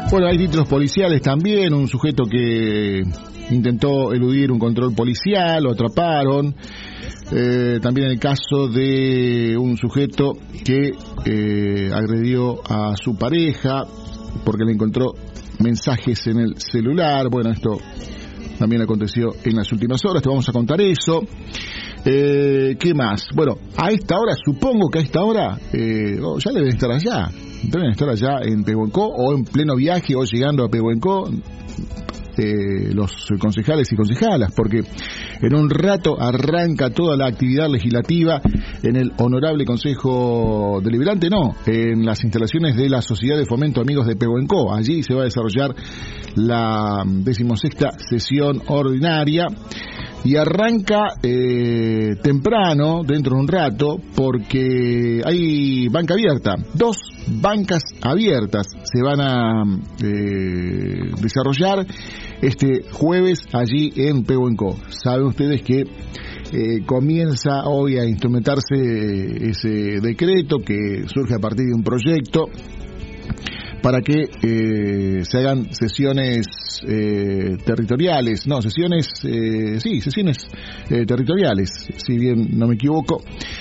Bueno, hay títulos policiales también, un sujeto que intentó eludir un control policial, lo atraparon. También el caso de un sujeto que agredió a su pareja porque le encontró mensajes en el celular. Bueno, esto también aconteció en las últimas horas, te vamos a contar eso. ¿Qué más? Bueno, a esta hora, supongo que a esta hora ya deben estar allá. Deben estar allá en Pehuenco o en pleno viaje o llegando a Pehuenco los concejales y concejalas, porque en un rato arranca toda la actividad legislativa en el Honorable Consejo Deliberante, en las instalaciones de la Sociedad de Fomento Amigos de Pehuenco. Allí se va a desarrollar la 16ª sesión ordinaria y arranca temprano, dentro de un rato, porque hay banca abierta. 2 bancas abiertas se van a desarrollar este jueves allí en Pehuenco. Saben ustedes que comienza hoy a instrumentarse ese decreto que surge a partir de un proyecto para que se hagan sesiones territoriales, sesiones territoriales, si bien no me equivoco,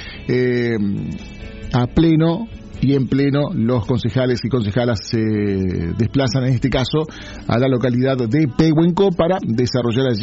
a pleno y en pleno los concejales y concejalas se desplazan en este caso a la localidad de Pehuenco para desarrollar allí